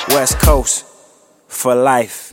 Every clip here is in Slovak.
West Coast for life.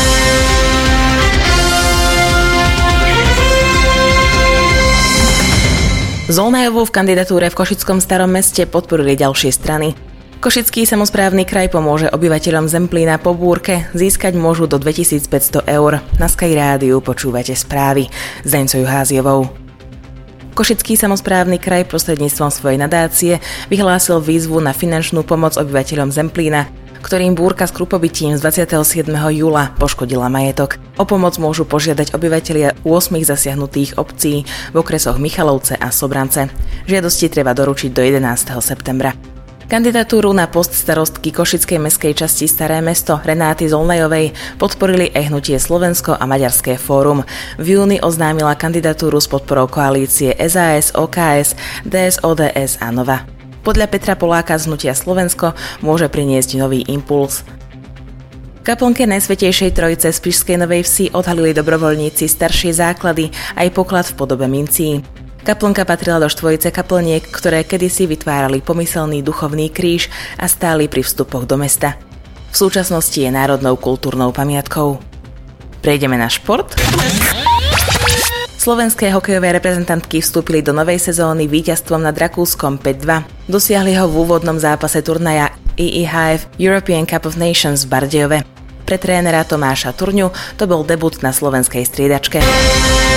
Zolnajovú v kandidatúre v Košickom Starom Meste podporili ďalšie strany. Košický samosprávny kraj pomôže obyvateľom Zemplína po búrke, získať môžu do 2500 eur. Na Sky Rádiu počúvate správy s Deňcou Juháziovou. Košický samosprávny kraj prostredníctvom svojej nadácie vyhlásil výzvu na finančnú pomoc obyvateľom Zemplína, ktorým búrka s krupobytím z 27. júla poškodila majetok. O pomoc môžu požiadať obyvatelia 8 zasiahnutých obcí v okresoch Michalovce a Sobrance. Žiadosti treba doručiť do 11. septembra. Kandidatúru na post starostky Košickej mestskej časti Staré Mesto Renáty Zolnajovej podporili aj hnutie Slovensko a Maďarské fórum. V júni oznámila kandidatúru s podporou koalície SAS, OKS, DS, ODS a Nova. Podľa Petra Poláka z hnutia Slovensko môže priniesť nový impuls. V kaplnke Najsvätejšej Trojice z Spišskej Novej Vsi odhalili dobrovoľníci staršie základy aj poklad v podobe mincí. Kaplnka patrila do štvojice kaplniek, ktoré kedysi vytvárali pomyselný duchovný kríž a stáli pri vstupoch do mesta. V súčasnosti je národnou kultúrnou pamiatkou. Prejdeme na šport. Slovenské hokejové reprezentantky vstúpili do novej sezóny víťazstvom nad Rakúskom 5-2. Dosiahli ho v úvodnom zápase turnaja IIHF European Cup of Nations v Bardejove. Pre trénera Tomáša Turňu to bol debut na slovenskej striedačke.